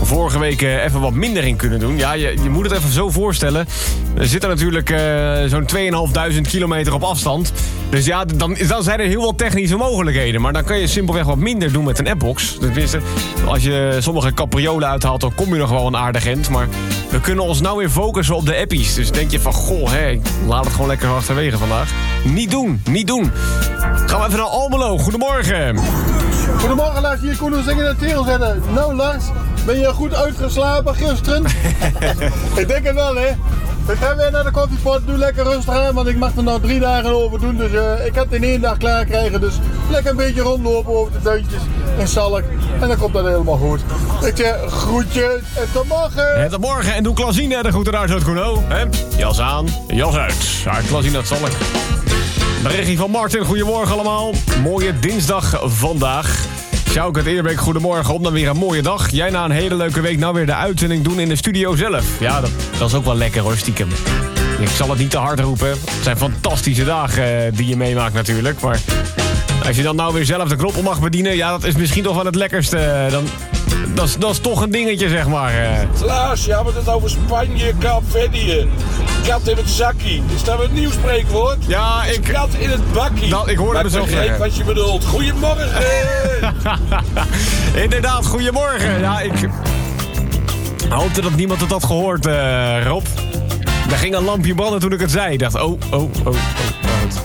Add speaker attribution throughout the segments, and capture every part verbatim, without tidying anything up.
Speaker 1: vorige week uh, even wat minder in kunnen doen. Ja, je, je moet het even zo voorstellen. Er zitten natuurlijk uh, zo'n tweeduizend kilometer op afstand. Dus ja, dan, dan zijn er heel wat technische mogelijkheden. Maar dan kan je simpelweg wat minder doen met een appbox. Tenminste, als je sommige capriolen uithaalt, dan kom je nog wel een aardig eind. Maar we kunnen ons nou weer focussen op de appies. Dus denk je van, goh, hè, ik laat het gewoon lekker achterwege vandaag. Niet doen, niet doen. Gaan we even naar Almelo. Goedemorgen.
Speaker 2: Goedemorgen Lars, hier Koen zingen de Terel zetten. Nou Lars, ben je goed uitgeslapen gisteren? Ik denk het wel, hè. Ik ga weer naar de koffiepot, doe lekker rustig aan, want ik mag er nog drie dagen over doen. Dus uh, ik ga het in één dag klaar krijgen. Dus lekker een beetje rondlopen over de duintjes in Salk. En dan komt dat helemaal goed. Ik zeg groetjes en tot morgen.
Speaker 1: En tot morgen. En doe Klasine de groeten uit, Kuno. Jas aan, jas uit. Uit Klasine uit Salk. Berichtje van Martin, goedemorgen allemaal. Mooie dinsdag vandaag. Sjouke het Eerbeek, goedemorgen. Op dan weer een mooie dag. Jij na een hele leuke week nou weer de uitzending doen in de studio zelf. Ja, dat, dat is ook wel lekker hoor, stiekem. Ik zal het niet te hard roepen. Het zijn fantastische dagen uh, die je meemaakt natuurlijk. Maar als je dan nou weer zelf de knoppen mag bedienen... ja, dat is misschien toch wel het lekkerste. Dan, dat, is, dat is toch een dingetje, zeg maar. Uh.
Speaker 3: Klaas, je had het over Spanje, Kaapverdië. Kat in het zakkie. Is dat een nieuw spreekwoord?
Speaker 1: Ja, ik...
Speaker 3: Kat in het bakkie.
Speaker 1: Dat, ik hoorde mezelf zeggen.
Speaker 3: Ik begreep wat je bedoelt. Goedemorgen.
Speaker 1: Inderdaad, goedemorgen. Ja, ik hoopte dat niemand het had gehoord, uh, Rob. Daar ging een lampje branden toen ik het zei. Ik dacht, oh, oh, oh, oh. oh.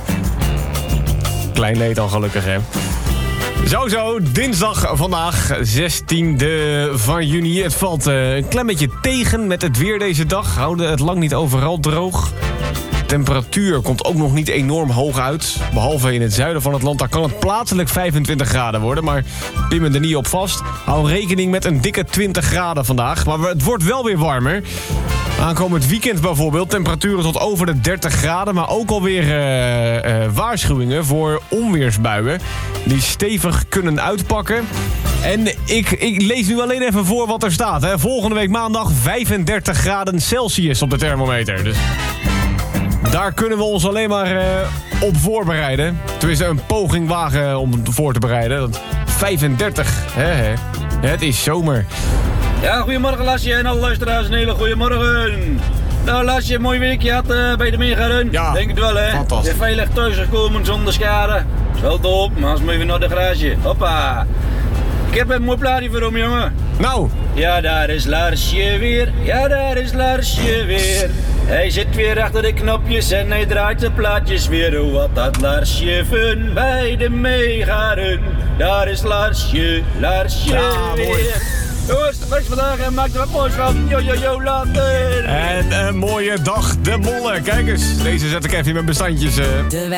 Speaker 1: Klein leed al gelukkig, hè. Zo, zo, dinsdag vandaag, zestiende van juni. Het valt uh, een klein beetje tegen met het weer deze dag. Houden het lang niet overal droog. De temperatuur komt ook nog niet enorm hoog uit. Behalve in het zuiden van het land, daar kan het plaatselijk vijfentwintig graden worden. Maar pin er niet op vast. Hou rekening met een dikke twintig graden vandaag. Maar het wordt wel weer warmer. Aankomend weekend bijvoorbeeld, temperaturen tot over de dertig graden... maar ook alweer uh, uh, waarschuwingen voor onweersbuien... die stevig kunnen uitpakken. En ik, ik lees nu alleen even voor wat er staat. Hè. Volgende week maandag vijfendertig graden Celsius op de thermometer. Dus daar kunnen we ons alleen maar uh, op voorbereiden. Tenminste, een poging wagen om het voor te bereiden. vijfendertig, hè, hè. Het is zomer.
Speaker 4: Ja, goedemorgen Lasje en alle luisteraars, een hele goede morgen. Nou Lasje, een mooi weekje had uh, bij de meegaan.
Speaker 1: Ja,
Speaker 4: denk het wel hè.
Speaker 1: Fantastisch.
Speaker 4: Je veilig thuis gekomen zonder schade. Is wel top, maar als moet je weer naar de garage. Hoppa. Ik heb een mooi plaatje voor hem, jongen.
Speaker 1: Nou.
Speaker 4: Ja, daar is Larsje weer. Ja, daar is Larsje weer. Hij zit weer achter de knopjes en hij draait de plaatjes weer. Oh, wat dat Larsje fun bij de meegaren. Daar is Larsje, Larsje
Speaker 1: ja,
Speaker 4: weer.
Speaker 1: Mooi.
Speaker 4: Jongens, de best vandaag en maak er wat moois van. Yo, yo, yo, later.
Speaker 1: En een mooie dag, de mollen. Kijk eens, deze zet ik even in mijn bestandjes. Uh.